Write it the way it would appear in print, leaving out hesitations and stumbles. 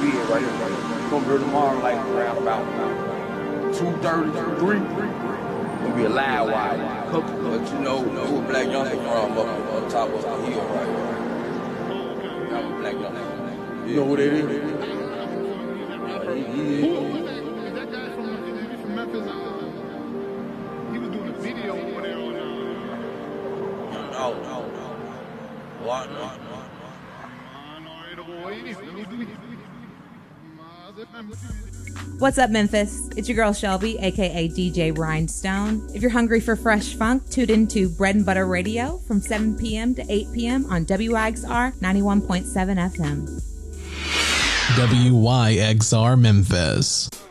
bid right here. Gonna be tomorrow, like around about 2:30, 3. Gonna be a live wire. But you know who Black Youngster from up top of the hill right here. I'm a Black Youngster. You know who that is? That guy from Memphis, he was doing a video over there on What? What's up, Memphis? It's your girl Shelby, aka DJ Rhinestone. If you're hungry for fresh funk, tune into Bread and Butter Radio from 7 p.m. to 8 p.m. on WYXR 91.7 FM. WYXR Memphis.